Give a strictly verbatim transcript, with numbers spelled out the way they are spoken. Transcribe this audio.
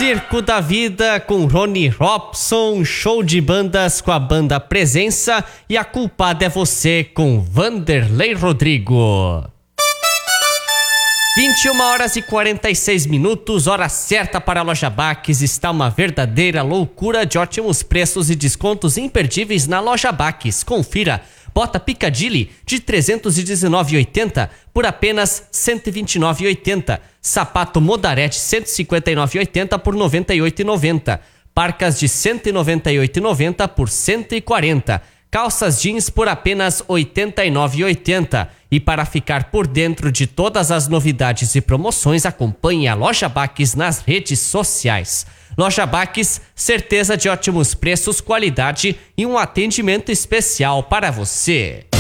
Circo da Vida com Rony Robson, show de bandas com a banda Presença e A Culpada é Você com Vanderlei Rodrigo. vinte e uma horas e quarenta e seis minutos, hora certa para a Loja Baques. Está uma verdadeira loucura de ótimos preços e descontos imperdíveis na Loja Baques. Confira. Bota Piccadilly de trezentos e dezenove reais e oitenta centavos por apenas cento e vinte e nove reais e oitenta centavos. Sapato Modarete cento e cinquenta e nove reais e oitenta centavos por noventa e oito reais e noventa centavos. Parcas de cento e noventa e oito reais e noventa centavos por cento e quarenta reais. Calças jeans por apenas oitenta e nove reais e oitenta centavos. E para ficar por dentro de todas as novidades e promoções, acompanhe a Loja Baques nas redes sociais. Loja Baques, certeza de ótimos preços, qualidade e um atendimento especial para você.